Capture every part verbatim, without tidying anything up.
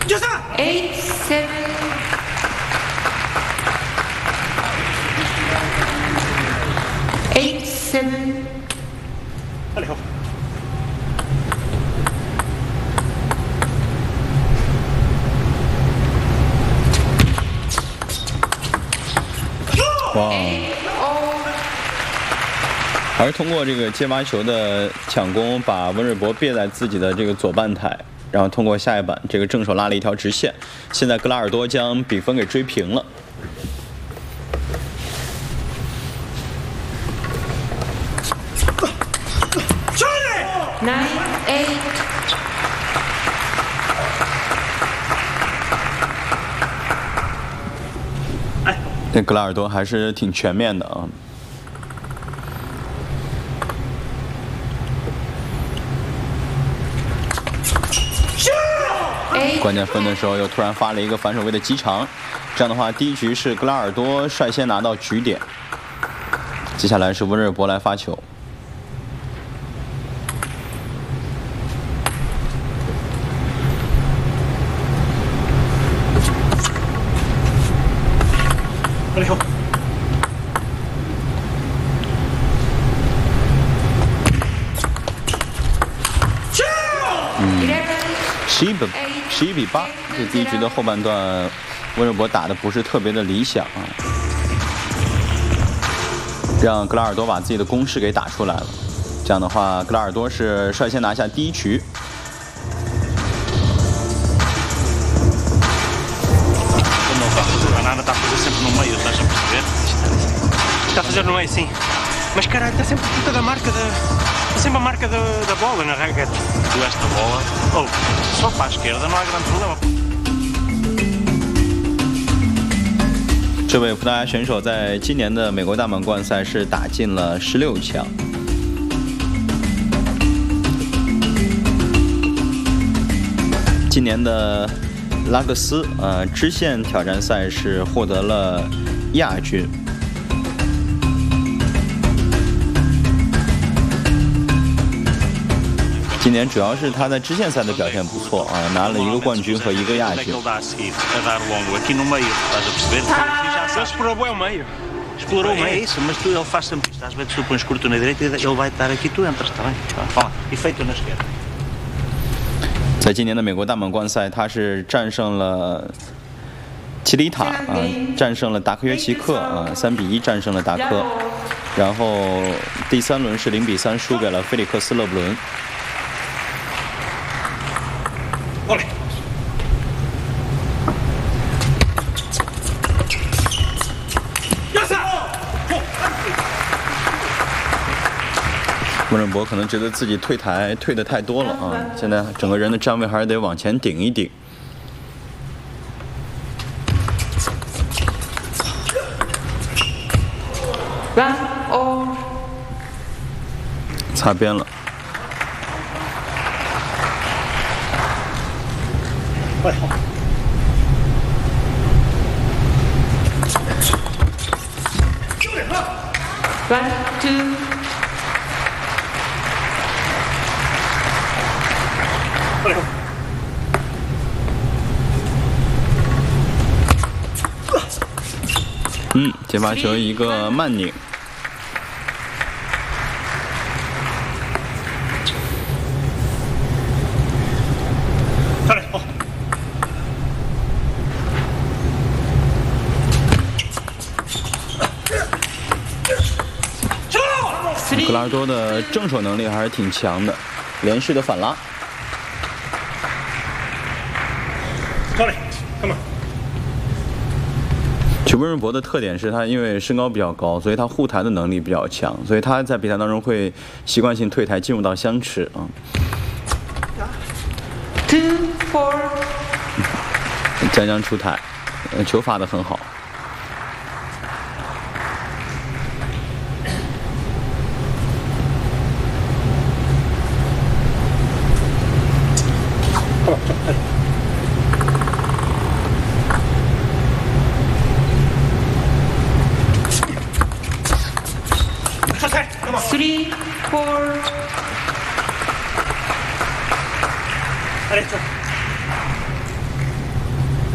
eight seven eight seven。 哇！还是通过这个接发球的抢攻，把温瑞博别在自己的这个左半台，然后通过下一板这个正手拉了一条直线。现在格拉尔多将比分给追平了。 nine eight。 这格拉尔多还是挺全面的啊。关键分的时候又突然发了一个反手位的击长，这样的话第一局是格拉尔多率先拿到局点，接下来是温瑞博来发球。十一比十一比八，这第一局的后半段，温瑞博打的不是特别的理想啊，让格拉尔多把自己的攻势给打出来了。这样的话，格拉尔多是率先拿下第一局。 Está a fazer no meio, sim. Mas caralho, está sempre puta da marca da. Está sempre a marca da, da bola na raquete. Tu esta bola, ou oh, só para a esquerda não há grande problema. 这位葡萄牙选手在今年的美国大满贯赛是打进了十六强。今年的拉各斯呃支线挑战赛是获得了亚军。今年主要是他在支线赛的表现不错啊，拿了一个冠军和一个亚军。 Explorou bem o meio. Explorou o meio. É isso, mas tu ele faz sempre isto. Às vezes tu pões curto na direita e ele vai estar aqui, tu entras, está bem? Fala. E feito na esquerda. 在今年的美国大满贯赛，他是战胜了齐里塔啊，战胜了达科约奇克啊，三比一战胜了达科，然后第三轮是零比三输给了菲利克斯勒布伦。 温瑞博可能觉得自己退台退得太多了啊，现在整个人的站位还是得往前顶一顶。擦边了。 One two。 嗯，接发球一个慢拧。格拉尔多的正手能力还是挺强的，连续的反拉。 其实温瑞博的特点是他因为身高比较高，所以他护台的能力比较强，所以他在比赛当中会习惯性退台进入到相持啊。 Two four。 将将出台，球发得很好。 Three, four. 哎，走。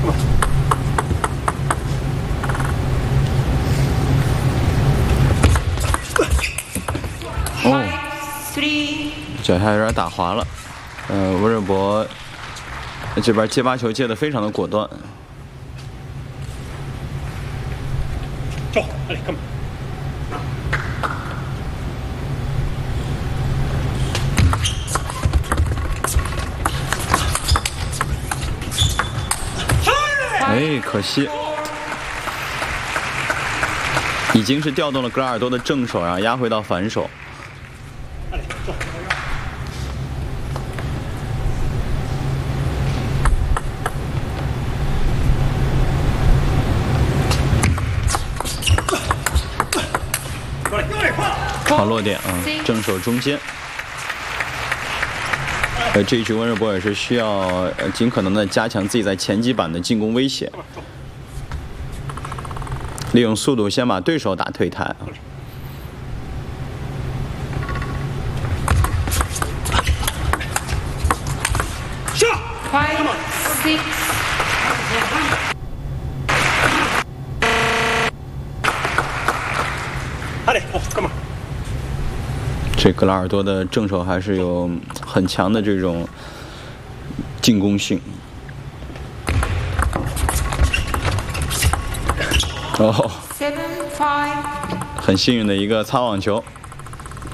哦， three 脚下有点打滑了。呃，温热博这边接发球接得非常的果断。 走，来，come。 哎，可惜，已经是调动了格拉尔多的正手，然后压回到反手。好落点啊，正手中间。 呃，这一局温热博也是需要呃尽可能的加强自己在前击板的进攻威胁，利用速度先把对手打退台。 下 five six ，allez，哦，come on。 这格拉尔多的正手还是有很强的这种进攻性。哦， seven five 很幸运的一个擦网球。